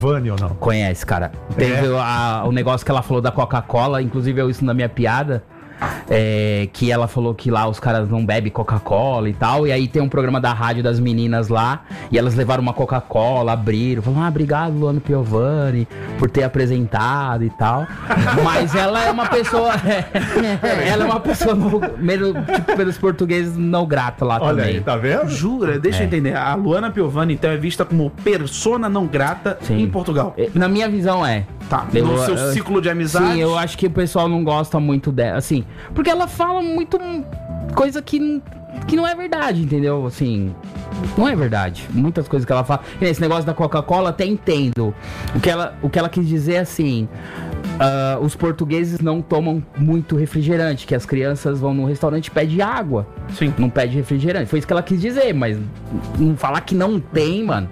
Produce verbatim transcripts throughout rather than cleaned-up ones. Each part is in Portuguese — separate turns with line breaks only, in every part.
Piovani ou não?
Conhece, cara. Teve
É.
a- o negócio que ela falou da Coca-Cola, inclusive eu isso na minha piada. É, que ela falou que lá os caras não bebem Coca-Cola e tal. E aí tem um programa da rádio das meninas lá. E elas levaram uma Coca-Cola, abriram. Falaram, ah, obrigado, Luana Piovani, por ter apresentado e tal. Mas ela é uma pessoa. Ela é uma pessoa, no, meio, tipo, pelos portugueses, não grata lá
Olha
também.
aí, tá vendo?
Jura? Deixa
É.
eu entender. A Luana Piovani, então, é vista como persona não grata
Sim.
em Portugal.
É, na minha visão, é.
Tá.
Eu-
No seu
eu-
ciclo de amizade.
Sim, eu acho que o pessoal não gosta muito dela, assim, porque ela fala muito coisa que, n- que não é verdade, entendeu? Assim, não é verdade. Muitas coisas que ela fala. Esse negócio da Coca-Cola, até entendo. O que ela, o que ela quis dizer é assim. ah, os portugueses não tomam muito refrigerante, que as crianças vão no restaurante e pedem água.
Sim.
Não pede refrigerante. Foi isso que ela quis dizer, mas não falar que não tem, mano.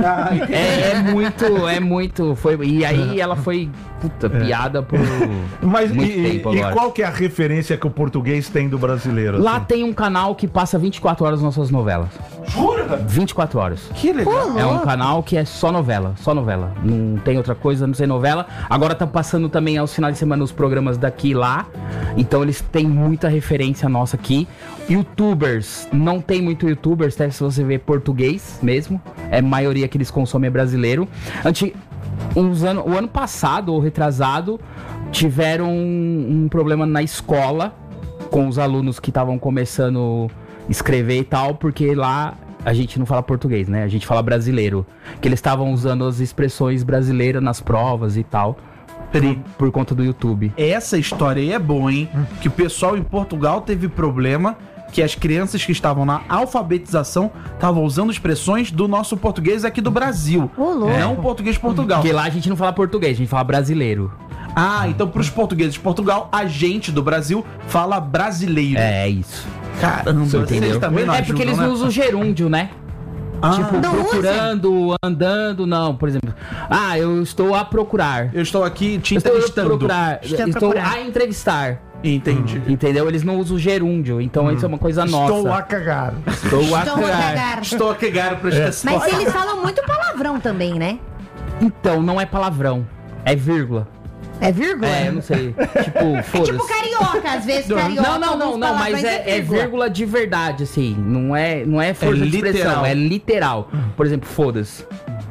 é, é muito, é muito. Foi, e aí ela foi, puta, piada por
Mas
muito
e,
tempo
e
agora.
qual que é a referência que o português tem do brasileiro?
Lá
assim?
tem um canal que passa vinte e quatro horas nossas novelas.
Jura?
vinte e quatro horas.
Que legal.
É um canal que é só novela, só novela. Não tem outra coisa, não sei novela. Agora tá passando também aos finais de semana os programas daqui e lá. Então eles têm muita referência nossa aqui. Youtubers, não tem muito youtubers, até se você ver português mesmo. É a maioria que eles consomem é brasileiro. Antes, uns anos, o ano passado, ou retrasado, tiveram um, um problema na escola com os alunos que estavam começando a escrever e tal, porque lá a gente não fala português, né? A gente fala brasileiro. Que eles estavam usando as expressões brasileiras nas provas e tal, por, por conta do YouTube.
Essa história aí é boa, hein? Que o pessoal em Portugal teve problema que as crianças que estavam na alfabetização estavam usando expressões do nosso português aqui do Brasil.
Ô, louco.
Não o português de Portugal.
Porque lá a gente não fala português, a gente fala brasileiro.
Ah, então pros portugueses de Portugal, a gente do Brasil fala brasileiro.
É isso.
Caramba,
Você
vocês
entendeu?
também não
É porque
ajudam,
eles
né?
não usam gerúndio, né?
Ah,
Tipo,
Não
procurando, andando, não. Por exemplo, ah, eu estou a procurar.
eu estou aqui te
Eu estou a
entrevistando.
procurar.
Estou a
Estou
procurar.
a entrevistar.
Entendi.
Entendeu? Eles não usam gerúndio, então isso é uma coisa nossa.
Estou a cagar.
Estou a
Estou a
cagar.
cagar.
Estou a cagar pra esta
Mas
situação.
eles falam muito palavrão também, né?
Então, não é palavrão. É vírgula.
É vírgula?
É, eu não sei. Tipo,
É
foda-se.
tipo carioca, às vezes carioca.
Não, não, não,
alguns
não, mas
palavrões
é, é vírgula de verdade, assim. Não é, não é força de
literal.
expressão, é literal. Por exemplo, foda-se.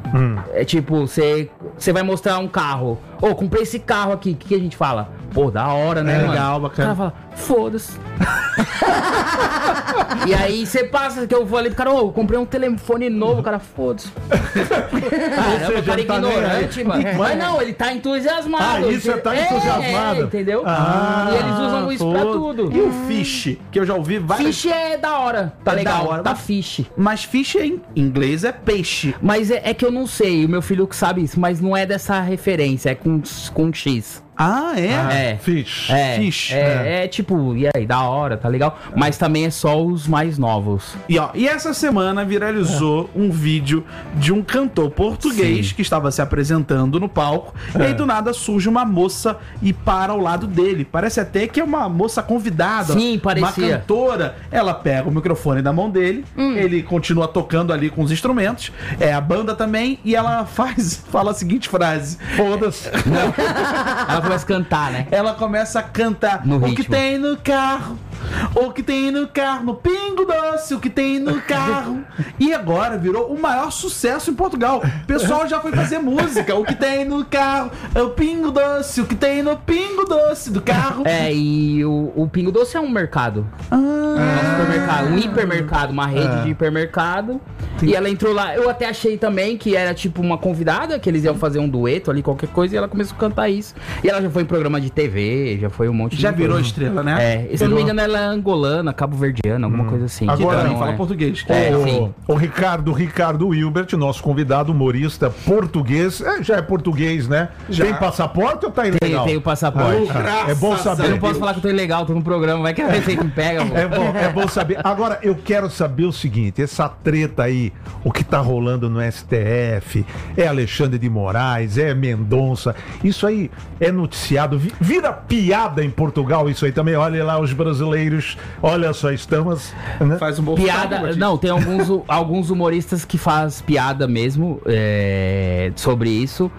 É tipo, você você vai mostrar um carro. Ô, comprei esse carro aqui. O que, que a gente fala? Pô, da hora, né,
É
mano?
legal,
O
bacana.
cara fala, foda-se. E aí você passa, que eu falei pro cara, ô, comprei um telefone novo, o cara, foda-se. Caramba, o cara
não tá nem
ignorante,
aí.
mano. Mas não, ele tá entusiasmado.
Ah, isso é tá entusiasmado.
É, entendeu?
Ah,
e eles usam isso pra
Foda-
tudo.
E o fish, que eu já ouvi várias...
Fish é da hora, tá
É
legal,
da hora,
tá
mas-
fish.
Mas fish em inglês é peixe.
Mas é, é que eu não sei, o meu filho que sabe isso, mas não é dessa referência, é com, com X.
Ah, é?
É.
Fish.
É,
Fish.
é, é tipo, e aí, da hora, tá legal? Mas também é só os mais novos.
E, ó, e essa semana viralizou um vídeo de um cantor português
Sim.
que estava se apresentando no palco. E aí do nada surge uma moça e para ao lado dele. Parece até que é uma moça convidada.
Sim, parecia.
Uma cantora. Ela pega o microfone da mão dele.
Hum.
Ele continua tocando ali com os instrumentos. É a banda também. E ela faz, fala a seguinte frase:
Foda-se.
Ela começa a cantar, né?
ela começa a cantar
No
o
ritmo.
que tem no carro, o que tem no carro, no Pingo Doce, o que tem no carro. E agora virou o maior sucesso em Portugal. O pessoal já foi fazer música. O que tem no carro é o Pingo Doce, o que tem no Pingo Doce do carro.
É, e o, o Pingo Doce é um mercado. É um supermercado, um hipermercado, uma rede de hipermercado. E ela entrou lá, eu até achei também que era tipo uma convidada, que eles iam fazer um dueto ali, qualquer coisa, e ela começou a cantar isso. E ela já foi em programa de T V, já foi um monte
Já
de
virou
coisa.
estrela, né?
É, e se eu não me engano, ela é angolana, cabo-verdiana, alguma coisa assim.
Que
Agora
também
Então,
fala
é-
português.
É,
o,
sim.
o Ricardo, Ricardo Wilbert, nosso convidado, humorista português. É, já é português, né?
Já.
Tem passaporte ou tá
Tem,
ilegal?
tem o passaporte.
É bom
Graças a
saber.
Eu não posso falar que eu tô ilegal, tô no programa, vai que a receita me pega, pô.
É bom, é bom saber. Agora, eu quero saber o seguinte: essa treta aí, o que tá rolando no S T F, é Alexandre de Moraes, é Mendonça, isso aí é noticiado, vi- vira piada em Portugal, isso aí também. Olha lá os brasileiros brasileiros. Olha só, estamos. Né?
Faz um bom
Piada,
sotaque, Batista.
não, tem alguns, alguns humoristas que faz piada mesmo é, sobre isso.